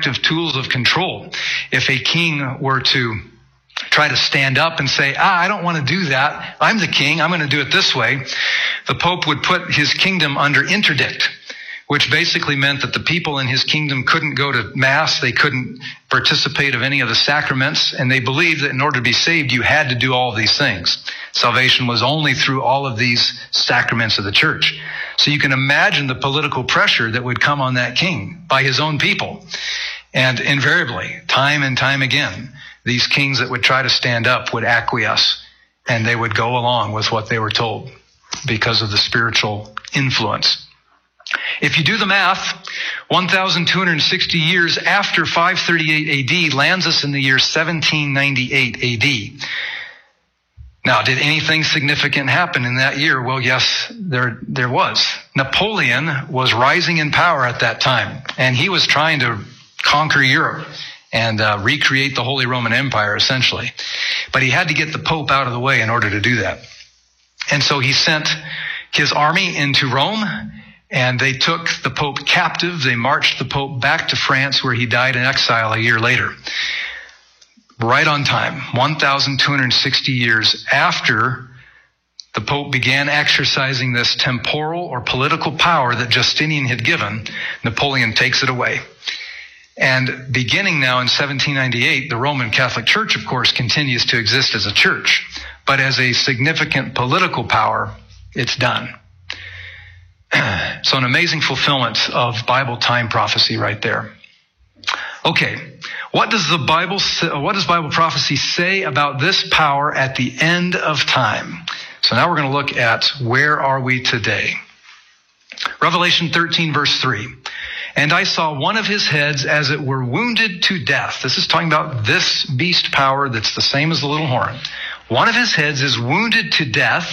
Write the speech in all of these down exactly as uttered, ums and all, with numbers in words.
destructive tools of control. If a king were to try to stand up and say, ah, I don't want to do that. I'm the king. I'm going to do it this way. The Pope would put his kingdom under interdict, which basically meant that the people in his kingdom couldn't go to Mass. They couldn't participate of any of the sacraments. And they believed that in order to be saved, you had to do all of these things. Salvation was only through all of these sacraments of the church. So you can imagine the political pressure that would come on that king by his own people. And invariably, time and time again, these kings that would try to stand up would acquiesce, and they would go along with what they were told because of the spiritual influence. If you do the math, one thousand two hundred sixty years after five thirty-eight A D lands us in the year seventeen ninety-eight A D. Now, did anything significant happen in that year? Well, yes, there, there was. Napoleon was rising in power at that time, and he was trying to conquer Europe and uh, recreate the Holy Roman Empire, essentially. But he had to get the Pope out of the way in order to do that. And so he sent his army into Rome, and they took the Pope captive. They marched the Pope back to France, where he died in exile a year later. Right on time, one thousand two hundred sixty years after the Pope began exercising this temporal or political power that Justinian had given, Napoleon takes it away. And beginning now in seventeen ninety-eight, the Roman Catholic Church, of course, continues to exist as a church. But as a significant political power, it's done. So an amazing fulfillment of Bible time prophecy right there. Okay, what does the Bible say, what does Bible prophecy say about this power at the end of time? So now we're going to look at where are we today. Revelation thirteen, verse three. And I saw one of his heads as it were wounded to death. This is talking about this beast power that's the same as the little horn. One of his heads is wounded to death,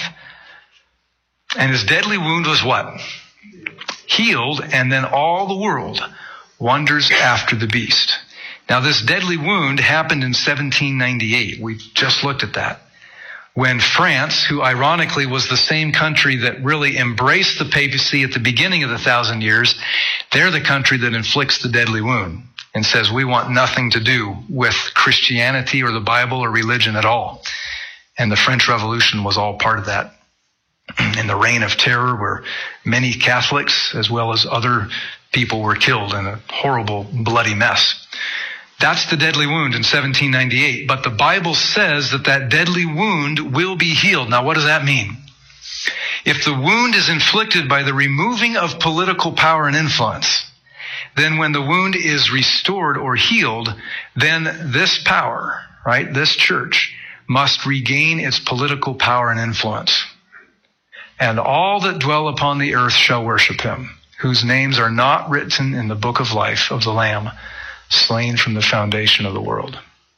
and his deadly wound was what? Healed, and then all the world wonders after the beast. Now, this deadly wound happened in seventeen ninety-eight. We just looked at that. When France, who ironically was the same country that really embraced the papacy at the beginning of the thousand years, they're the country that inflicts the deadly wound and says, we want nothing to do with Christianity or the Bible or religion at all. And the French Revolution was all part of that. In the Reign of Terror, where many Catholics as well as other people were killed in a horrible, bloody mess. That's the deadly wound in seventeen ninety-eight. But the Bible says that that deadly wound will be healed. Now, what does that mean? If the wound is inflicted by the removing of political power and influence, then when the wound is restored or healed, then this power, right, this church, must regain its political power and influence. And all that dwell upon the earth shall worship him, whose names are not written in the book of life of the Lamb, slain from the foundation of the world.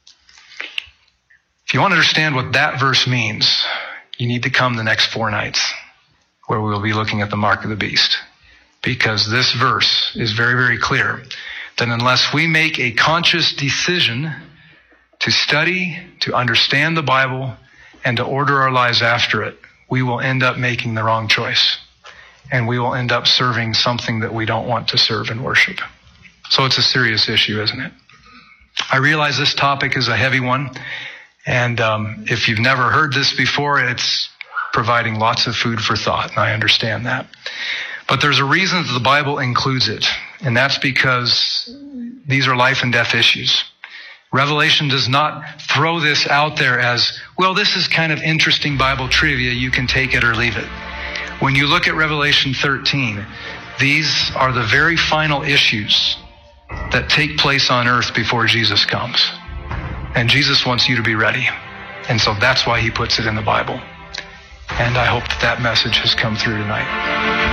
If you want to understand what that verse means, you need to come the next four nights, where we will be looking at the mark of the beast. Because this verse is very, very clear that unless we make a conscious decision to study, to understand the Bible, and to order our lives after it, we will end up making the wrong choice. And we will end up serving something that we don't want to serve and worship. So it's a serious issue, isn't it? I realize this topic is a heavy one. And um, if you've never heard this before, it's providing lots of food for thought. And I understand that. But there's a reason that the Bible includes it. And that's because these are life and death issues. Revelation does not throw this out there as, well, this is kind of interesting Bible trivia. You can take it or leave it. When you look at Revelation thirteen, these are the very final issues that take place on earth before Jesus comes. And Jesus wants you to be ready. And so that's why he puts it in the Bible. And I hope that that message has come through tonight.